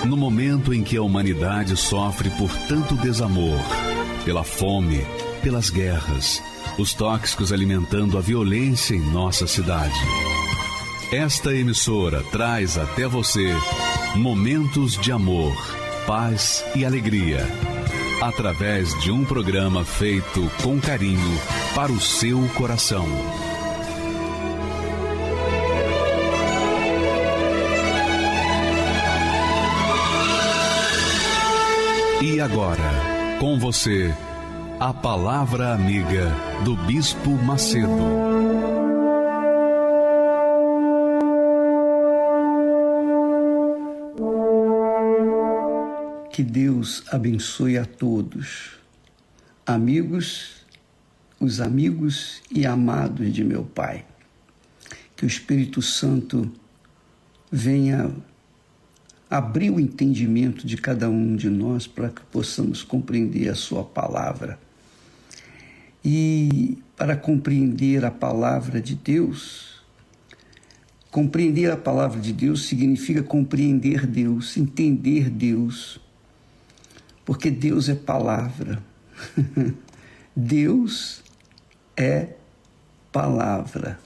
No momento em que a humanidade sofre por tanto desamor, pela fome, pelas guerras, os tóxicos alimentando a violência em nossa cidade. Esta emissora traz até você momentos de amor, paz e alegria, através de um programa feito com carinho para o seu coração. E agora, com você, a Palavra Amiga do Bispo Macedo. Que Deus abençoe a todos, amigos, os amigos e amados de meu Pai. Que o Espírito Santo venha abrir o entendimento de cada um de nós para que possamos compreender a sua palavra. E para compreender a palavra de Deus, compreender a palavra de Deus significa compreender Deus, entender Deus, porque Deus é palavra. Deus é palavra.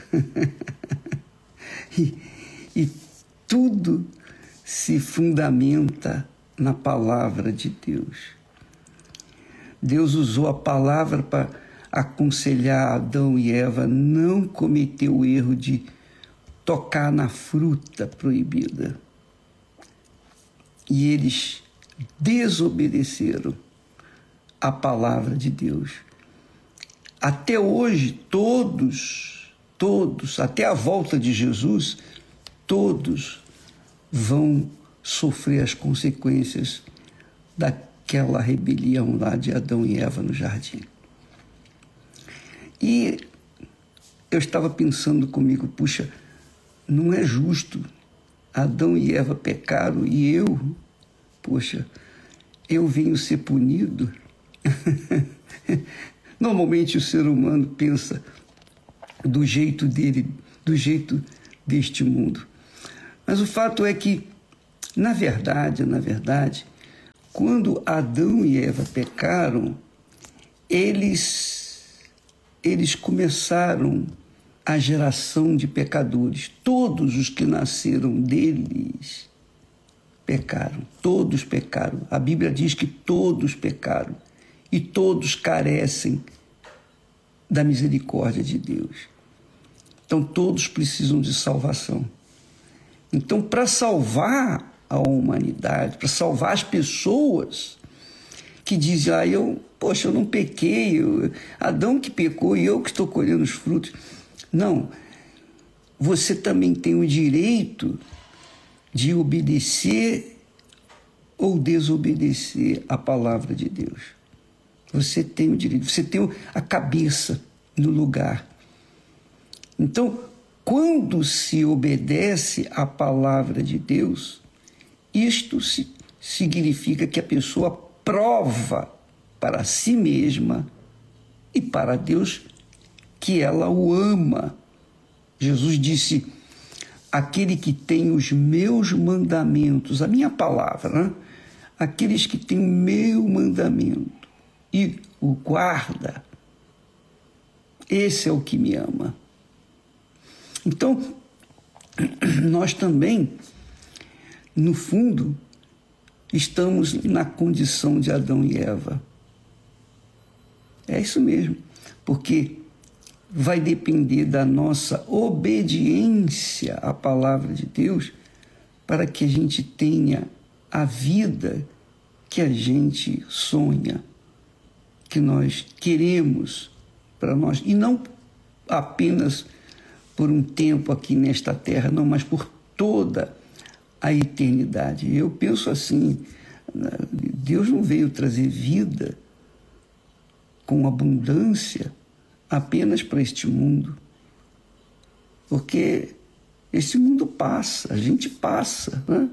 e tudo se fundamenta na palavra de Deus. Deus usou a palavra para aconselhar Adão e Eva a não cometer o erro de tocar na fruta proibida. E eles desobedeceram a palavra de Deus. Até hoje, todos, até a volta de Jesus, todos vão sofrer as consequências daquela rebelião lá de Adão e Eva no jardim. E eu estava pensando comigo, puxa, não é justo. Adão e Eva pecaram e eu venho ser punido. Normalmente o ser humano pensa do jeito dele, do jeito deste mundo. Mas o fato é que, na verdade, quando Adão e Eva pecaram, eles começaram a geração de pecadores. Todos os que nasceram deles pecaram, todos pecaram. A Bíblia diz que todos pecaram e todos carecem da misericórdia de Deus. Então, todos precisam de salvação. Então, para salvar a humanidade, para salvar as pessoas que dizem, eu não pequei, Adão que pecou e eu que estou colhendo os frutos. Não, você também tem o direito de obedecer ou desobedecer a palavra de Deus. Você tem o direito, você tem a cabeça no lugar. Então, quando se obedece à palavra de Deus, isto significa que a pessoa prova para si mesma e para Deus que ela o ama. Jesus disse, aquele que tem os meus mandamentos, a minha palavra, né? Aqueles que têm o meu mandamento e o guarda, esse é o que me ama. Então, nós também, no fundo, estamos na condição de Adão e Eva. É isso mesmo, porque vai depender da nossa obediência à palavra de Deus para que a gente tenha a vida que a gente sonha, que nós queremos para nós, e não apenas por um tempo aqui nesta terra, não, mas por toda a eternidade. Eu penso assim, Deus não veio trazer vida com abundância apenas para este mundo, porque esse mundo passa, a gente passa, né?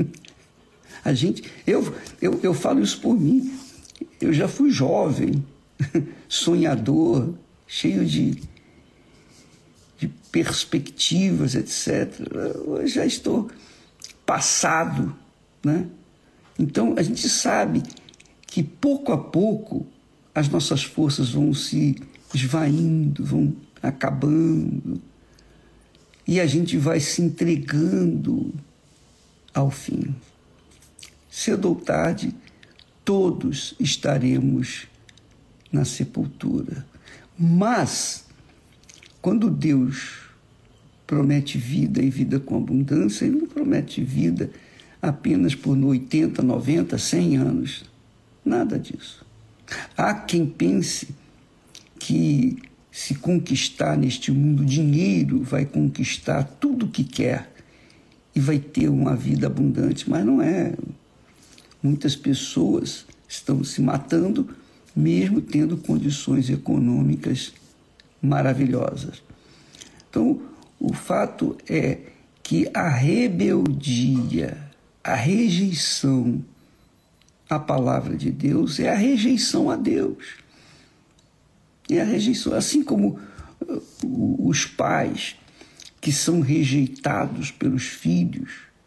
Eu falo isso por mim, eu já fui jovem, sonhador, cheio de perspectivas, etc. Eu já estou passado né? Então, a gente sabe que pouco a pouco as nossas forças vão se esvaindo, vão acabando, e a gente vai se entregando ao fim. Cedo ou tarde, todos estaremos na sepultura. Mas, quando Deus promete vida e vida com abundância, Ele não promete vida apenas por 80, 90, 100 anos. Nada disso. Há quem pense que se conquistar neste mundo dinheiro, vai conquistar tudo o que quer e vai ter uma vida abundante, mas não é. Muitas pessoas estão se matando, mesmo tendo condições econômicas maravilhosas. Então, o fato é que a rebeldia, a rejeição à palavra de Deus é a rejeição a Deus. É a rejeição, assim como os pais que são rejeitados pelos filhos.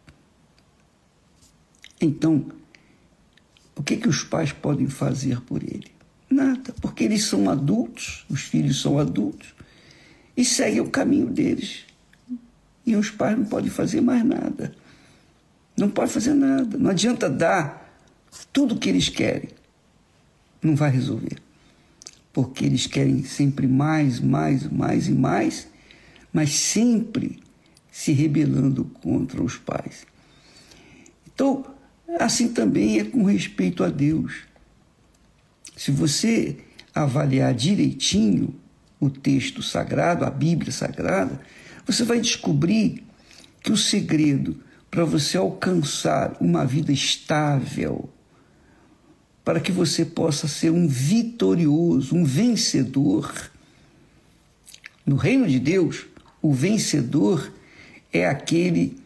Então, o que os pais podem fazer por ele? Nada, porque eles são adultos, os filhos são adultos, e seguem o caminho deles. E os pais não podem fazer mais nada. Não pode fazer nada. Não adianta dar tudo o que eles querem. Não vai resolver. Porque eles querem sempre mais, mais, mais e mais, mas sempre se rebelando contra os pais. Então, assim também é com respeito a Deus. Se você avaliar direitinho o texto sagrado, a Bíblia Sagrada, você vai descobrir que o segredo para você alcançar uma vida estável, para que você possa ser um vitorioso, um vencedor, no reino de Deus, o vencedor é aquele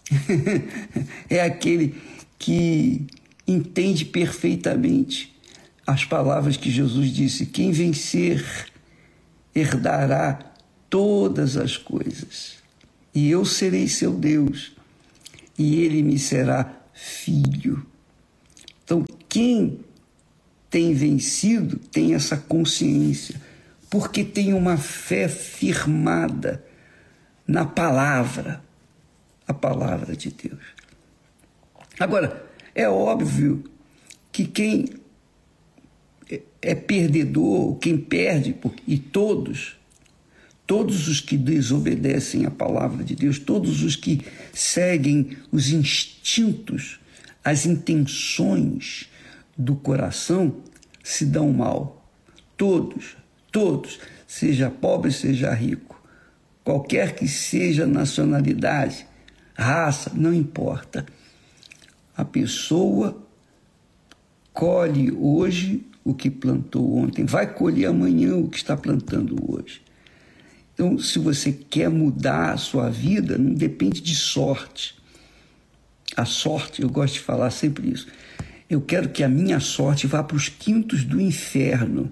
que entende perfeitamente as palavras que Jesus disse: quem vencer herdará todas as coisas, e eu serei seu Deus, e ele me será filho. Então, quem tem vencido tem essa consciência, porque tem uma fé firmada na palavra, a palavra de Deus. Agora, é óbvio que quem é perdedor, quem perde, e todos os que desobedecem à palavra de Deus, todos os que seguem os instintos, as intenções do coração, se dão mal. Todos, seja pobre, seja rico, qualquer que seja a nacionalidade, raça, não importa. A pessoa colhe hoje o que plantou ontem, vai colher amanhã o que está plantando hoje. Então, se você quer mudar a sua vida, não depende de sorte. A sorte, eu gosto de falar sempre isso, eu quero que a minha sorte vá para os quintos do inferno.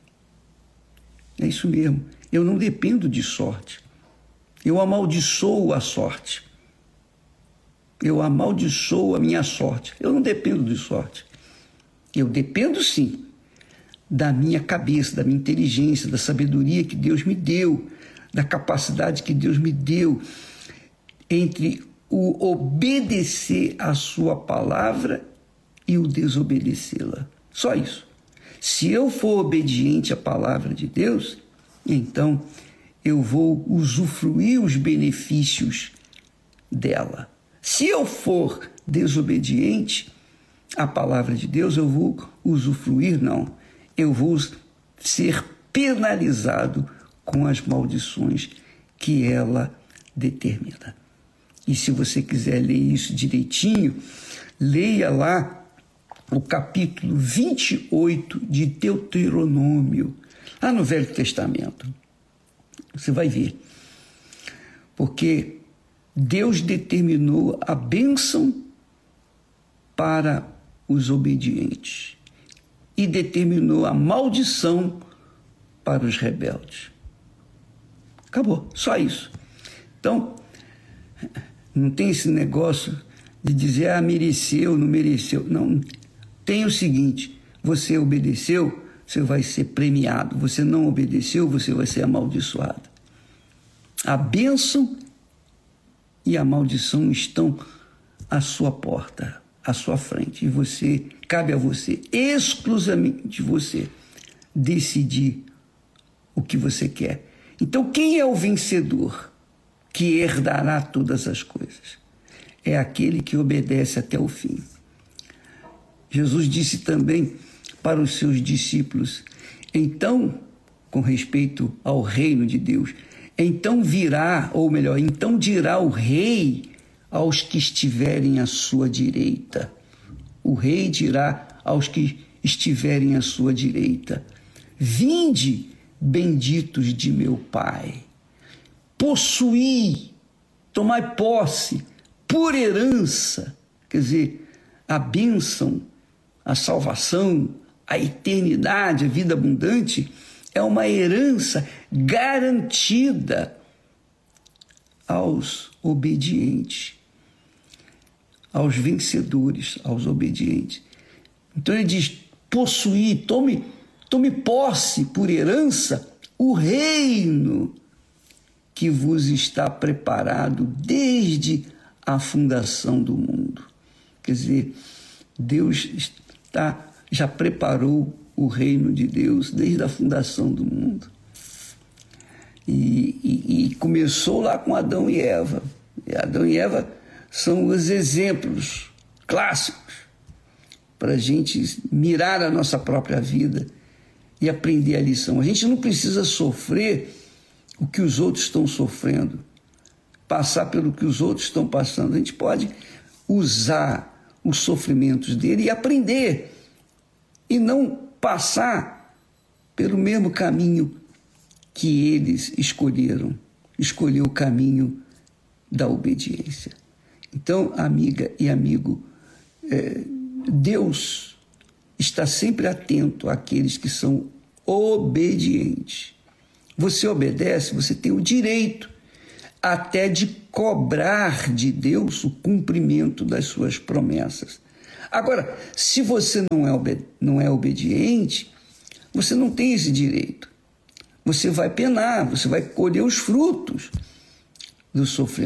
É isso mesmo, eu não dependo de sorte. Eu amaldiçoo a sorte. Eu amaldiçoo a minha sorte. Eu não dependo de sorte. Eu dependo, sim, da minha cabeça, da minha inteligência, da sabedoria que Deus me deu, da capacidade que Deus me deu entre o obedecer à sua palavra e o desobedecê-la. Só isso. Se eu for obediente à palavra de Deus, então eu vou usufruir os benefícios dela. Se eu for desobediente à palavra de Deus, eu vou usufruir, não. Eu vou ser penalizado com as maldições que ela determina. E se você quiser ler isso direitinho, leia lá o capítulo 28 de Deuteronômio, lá no Velho Testamento. Você vai ver. Porque Deus determinou a bênção para os obedientes e determinou a maldição para os rebeldes. Acabou, só isso. Então, não tem esse negócio de dizer, mereceu, não mereceu. Não, tem o seguinte, você obedeceu, você vai ser premiado. Você não obedeceu, você vai ser amaldiçoado. A bênção e a maldição estão à sua porta, à sua frente. E cabe a você, exclusivamente você, decidir o que você quer. Então, quem é o vencedor que herdará todas as coisas? É aquele que obedece até o fim. Jesus disse também para os seus discípulos, então, com respeito ao reino de Deus, então virá, ou melhor, então dirá o rei aos que estiverem à sua direita. O rei dirá aos que estiverem à sua direita, vinde, benditos de meu Pai, possuí, tomai posse, por herança, quer dizer, a bênção, a salvação, a eternidade, a vida abundante, é uma herança garantida aos obedientes, aos vencedores, aos obedientes. Então ele diz, possuir, tome posse por herança o reino que vos está preparado desde a fundação do mundo. Quer dizer, Deus já preparou o reino de Deus desde a fundação do mundo. E começou lá com Adão e Eva. E Adão e Eva são os exemplos clássicos para a gente mirar a nossa própria vida e aprender a lição. A gente não precisa sofrer o que os outros estão sofrendo, passar pelo que os outros estão passando. A gente pode usar os sofrimentos dele e aprender, e não passar pelo mesmo caminho que eles escolheram. Escolher o caminho da obediência. Então, amiga e amigo, Deus está sempre atento àqueles que são obedientes. Você obedece, você tem o direito até de cobrar de Deus o cumprimento das suas promessas. Agora, se você não é obediente, você não tem esse direito. Você vai penar, você vai colher os frutos do sofrimento.